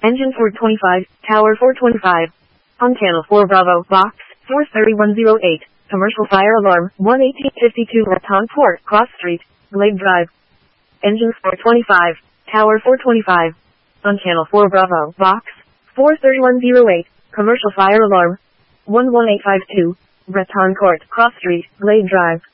Engine 425, Tower 425. On channel 4 Bravo, box 43108. Commercial fire alarm, 11852 Raton Port, Cross Street, Glade Drive. Engine 425, Tower 425. On channel 4 Bravo, box 43108. Commercial fire alarm, 11852 Raton Court, Cross Street, Glade Drive.